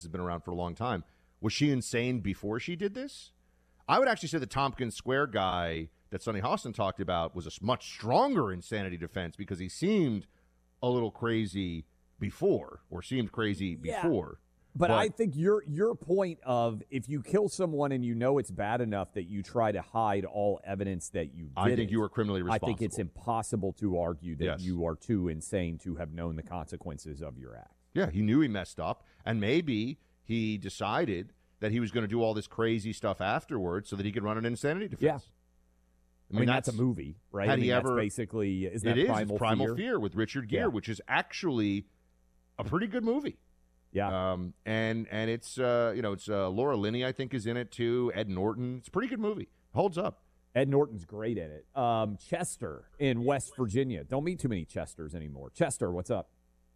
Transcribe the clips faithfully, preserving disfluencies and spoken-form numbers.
has been around for a long time. Was she insane before she did this? I would actually say the Tompkins Square guy that Sonny Hostin talked about was a much stronger insanity defense because he seemed a little crazy before or seemed crazy yeah. before. But, but I think your your point of if you kill someone and you know it's bad enough that you try to hide all evidence that you did I think you are criminally responsible. I think it's impossible to argue that yes. you are too insane to have known the consequences of your act. Yeah, he knew he messed up, and maybe he decided that he was going to do all this crazy stuff afterwards so that he could run an insanity defense. Yeah. I mean, I mean that's, that's a movie, right? Had I mean, he that's ever, basically, isn't that it Primal is, Primal Fear? Fear with Richard Gere, yeah. which is actually a pretty good movie. Yeah. Um, and and it's, uh, you know, it's uh, Laura Linney, I think, is in it too. Ed Norton. It's a pretty good movie. Holds up. Ed Norton's great in it. Um, Chester in West Virginia. Don't meet too many Chesters anymore. Chester, what's up?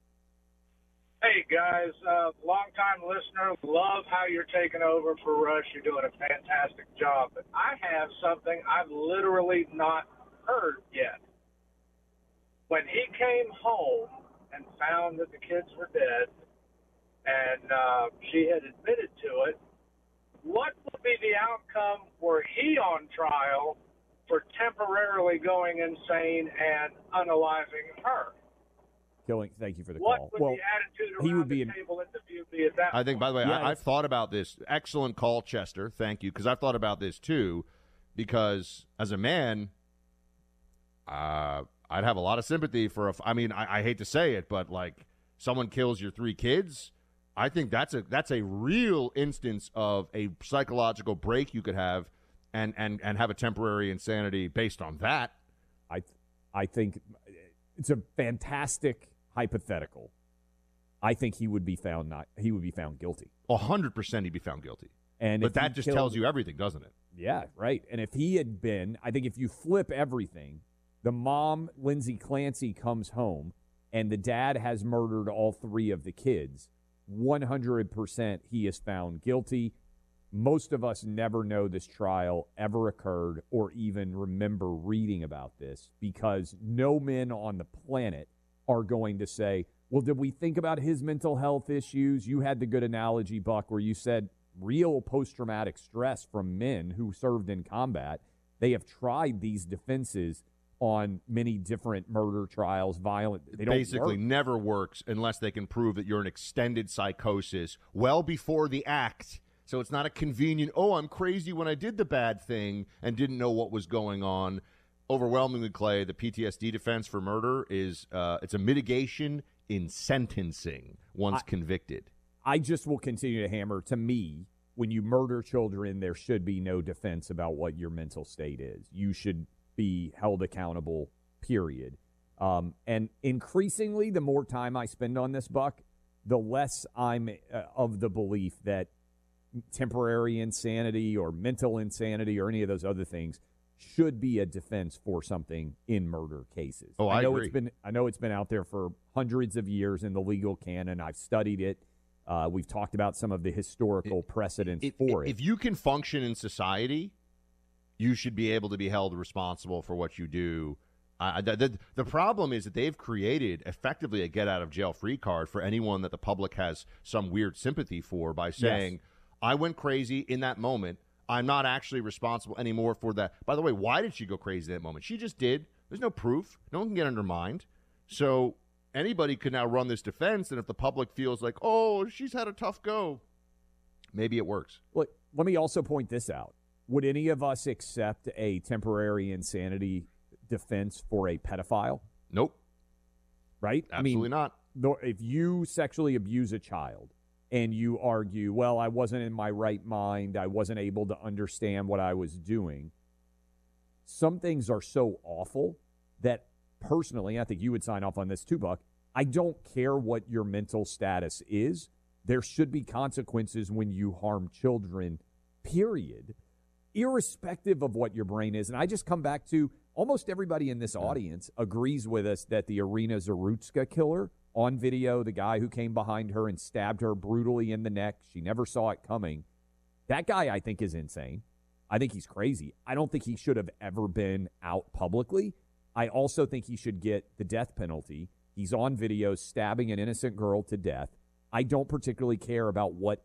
Hey, guys. Uh, long-time listener. Love how you're taking over for Rush. You're doing a fantastic job. But I have something I've literally not heard yet. When he came home and found that the kids were dead, and uh, she had admitted to it, what would be the outcome were he on trial for temporarily going insane and unaliving her? Killing. Thank you for the what call. What would well, the attitude around he would be the in, table interview be at that I think, point? by the way, yeah, I, I've thought about this. Excellent call, Chester. Thank you, because I've thought about this too, because as a man, uh, I'd have a lot of sympathy for a, I mean, I, I hate to say it, but like someone kills your three kids, I think that's a that's a real instance of a psychological break you could have and, and, and have a temporary insanity based on that. I I think it's a fantastic hypothetical. I think he would be found not he would be found guilty. A hundred percent he'd be found guilty. And but if that he just killed, tells you everything, doesn't it? Yeah, right. And if he had been, I think if you flip everything, the mom, Lindsay Clancy, comes home and the dad has murdered all three of the kids, one hundred percent he is found guilty. Most of us never know this trial ever occurred or even remember reading about this because no men on the planet are going to say, well, did we think about his mental health issues? You had the good analogy, Buck, where you said real post-traumatic stress from men who served in combat. They have tried these defenses on many different murder trials, violent. They don't basically work. Never works unless they can prove that you're an extended psychosis well before the act. So it's not a convenient, oh, I'm crazy when I did the bad thing and didn't know what was going on. Overwhelmingly, Clay, the P T S D defense for murder is uh, it's a mitigation in sentencing once I, convicted. I just will continue to hammer. To me, when you murder children, there should be no defense about what your mental state is. You should be held accountable, period. Um, and increasingly, the more time I spend on this, Buck, the less I'm uh, of the belief that temporary insanity or mental insanity or any of those other things should be a defense for something in murder cases. Oh, I, I know agree. it's been I know it's been out there for hundreds of years in the legal canon. I've studied it. Uh, we've talked about some of the historical it, precedents it, for it. it. If you can function in society, you should be able to be held responsible for what you do. Uh, the, the, the problem is that they've created effectively a get-out-of-jail-free card for anyone that the public has some weird sympathy for by saying, yes. I went crazy in that moment. I'm not actually responsible anymore for that. By the way, why did she go crazy in that moment? She just did. There's no proof. No one can get undermined. So anybody could now run this defense, and if the public feels like, oh, she's had a tough go, maybe it works. Look, let me also point this out. Would any of us accept a temporary insanity defense for a pedophile? Nope. Right? Absolutely I mean, not. If you sexually abuse a child and you argue, well, I wasn't in my right mind, I wasn't able to understand what I was doing, some things are so awful that personally, I think you would sign off on this too, Buck, I don't care what your mental status is. There should be consequences when you harm children, period, irrespective of what your brain is. And I just come back to almost everybody in this audience agrees with us that the Irina Zarutska killer on video, the guy who came behind her and stabbed her brutally in the neck, she never saw it coming. That guy, I think, is insane. I think he's crazy. I don't think he should have ever been out publicly. I also think he should get the death penalty. He's on video stabbing an innocent girl to death. I don't particularly care about what